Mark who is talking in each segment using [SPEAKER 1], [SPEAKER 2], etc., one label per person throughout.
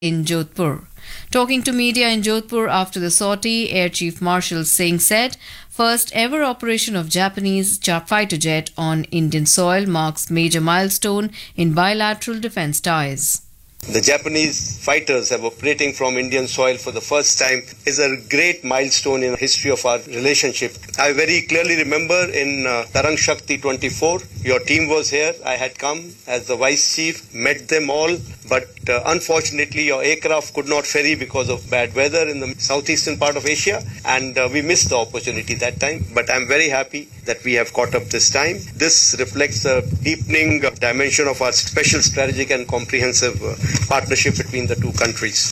[SPEAKER 1] in Jodhpur. Talking to media in Jodhpur after the sortie, Air Chief Marshal Singh said, first ever operation of Japanese fighter jet on Indian soil marks major milestone in bilateral defense ties.
[SPEAKER 2] The Japanese fighters have operating from Indian soil for the first time is a great milestone in the history of our relationship. I very clearly remember in Tarang Shakti 24, your team was here. I had come as the Vice Chief, met them all, but unfortunately your aircraft could not ferry because of bad weather in the southeastern part of Asia, and we missed the opportunity that time. But I'm very happy that we have caught up this time. This reflects a deepening dimension of our special strategic and comprehensive partnership between the two countries.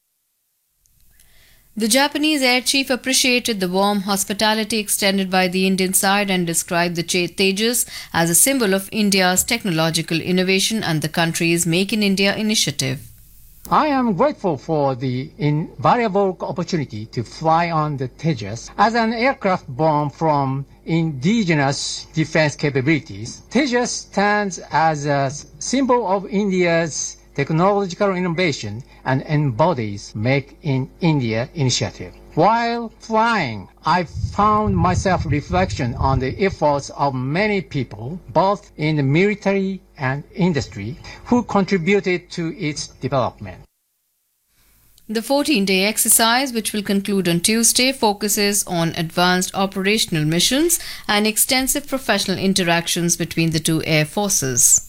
[SPEAKER 1] The Japanese air chief appreciated the warm hospitality extended by the Indian side and described the Tejas as a symbol of India's technological innovation and the country's Make in India initiative.
[SPEAKER 3] I am grateful for the invaluable opportunity to fly on the Tejas. As an aircraft born from indigenous defense capabilities, Tejas stands as a symbol of India's technological innovation and embodies Make in India initiative. While flying, I found myself reflection on the efforts of many people, both in the military and industry, who contributed to its development.
[SPEAKER 1] The 14-day exercise, which will conclude on Tuesday, focuses on advanced operational missions and extensive professional interactions between the two air forces.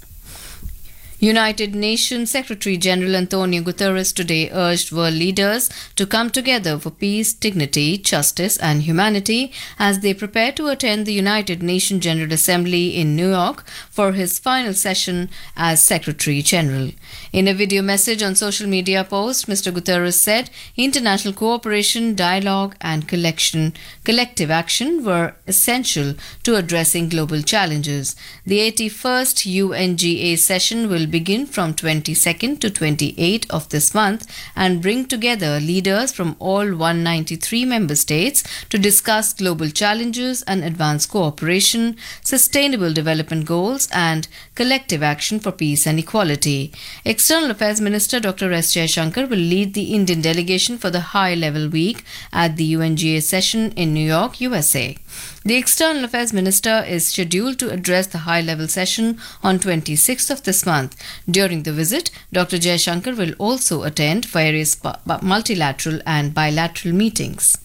[SPEAKER 1] United Nations Secretary General Antonio Guterres today urged world leaders to come together for peace, dignity, justice and humanity as they prepare to attend the United Nations General Assembly in New York for his final session as Secretary General. In a video message on social media post, Mr. Guterres said international cooperation, dialogue and collective action were essential to addressing global challenges. The 81st UNGA session will begin from 22nd to 28th of this month and bring together leaders from all 193 member states to discuss global challenges and advance cooperation, sustainable development goals and collective action for peace and equality. External Affairs Minister Dr. S. Jaishankar will lead the Indian delegation for the high-level week at the UNGA session in New York, USA. The External Affairs Minister is scheduled to address the high-level session on 26th of this month. During the visit, Dr. Jaishankar will also attend various multilateral and bilateral meetings.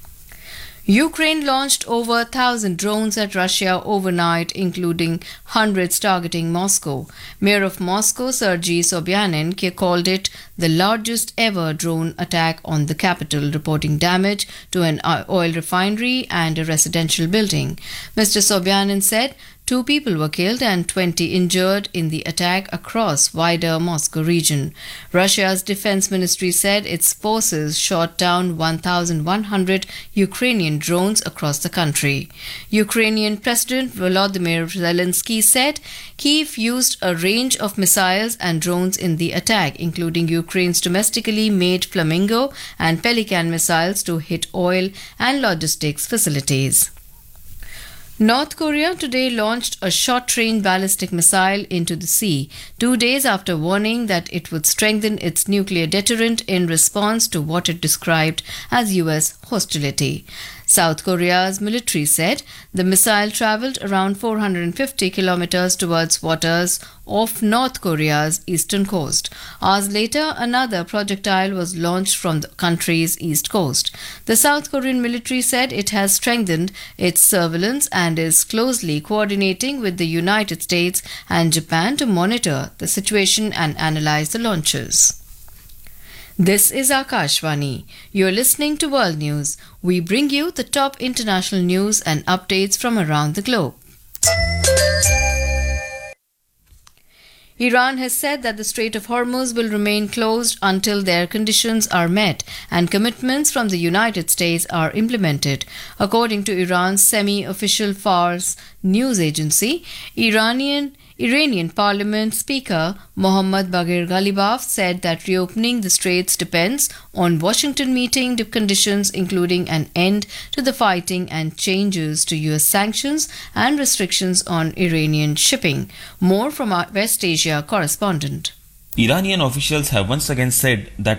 [SPEAKER 1] Ukraine launched over 1,000 drones at Russia overnight, including hundreds targeting Moscow. Mayor of Moscow, Sergei Sobyanin, called it the largest ever drone attack on the capital, reporting damage to an oil refinery and a residential building. Mr. Sobyanin said 2 people were killed and 20 injured in the attack across wider Moscow region. Russia's defense ministry said its forces shot down 1,100 Ukrainian drones across the country. Ukrainian President Volodymyr Zelensky said Kyiv used a range of missiles and drones in the attack, including Ukraine's domestically made Flamingo and Pelican missiles to hit oil and logistics facilities. North Korea today launched a short-range ballistic missile into the sea, 2 days after warning that it would strengthen its nuclear deterrent in response to what it described as US hostility. South Korea's military said the missile traveled around 450 kilometers towards waters off North Korea's eastern coast. Hours later, another projectile was launched from the country's east coast. The South Korean military said it has strengthened its surveillance and is closely coordinating with the United States and Japan to monitor the situation and analyze the launches. This is Akashvani. You're listening to World News. We bring you the top international news and updates from around the globe. Iran has said that the Strait of Hormuz will remain closed until their conditions are met and commitments from the United States are implemented. According to Iran's semi-official Fars news agency, Iranian Parliament Speaker Mohammad Baghir Ghalibaf said that reopening the straits depends on Washington meeting the conditions, including an end to the fighting and changes to US sanctions and restrictions on Iranian shipping. More from our West Asia correspondent.
[SPEAKER 4] Iranian officials have once again said that